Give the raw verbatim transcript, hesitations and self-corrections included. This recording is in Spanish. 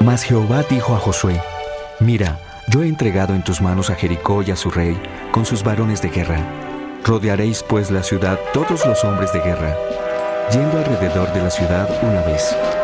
Mas Jehová dijo a Josué: Mira, yo he entregado en tus manos a Jericó y a su rey, con sus varones de guerra. Rodearéis pues la ciudad todos los hombres de guerra, yendo alrededor de la ciudad una vez.